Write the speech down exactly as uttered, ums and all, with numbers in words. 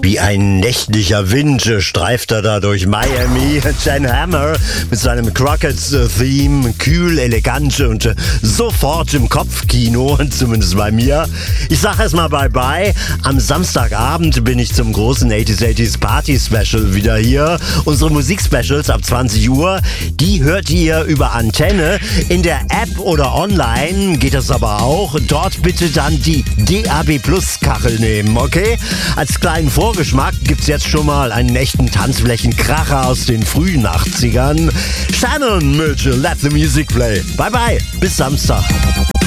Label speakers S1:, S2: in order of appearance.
S1: Wie ein nächtlicher Wind streift er da durch Miami. Jan Hammer mit seinem Crockett-Theme, kühl, elegant und sofort im Kopfkino, zumindest bei mir. Ich sag erstmal Bye-Bye. Am Samstagabend bin ich zum großen achtziger achtziger Party-Special wieder hier. Unsere Musik-Specials ab zwanzig Uhr, die hört ihr über Antenne. In der App oder online geht das aber auch. Dort bitte dann die D A B Plus Kachel nehmen, okay? Als kleinen Vorgeschmack gibt's jetzt schon mal einen echten Tanzflächenkracher aus den frühen achtzigern. Shannon mit Let the Music Play. Bye bye, bis Samstag.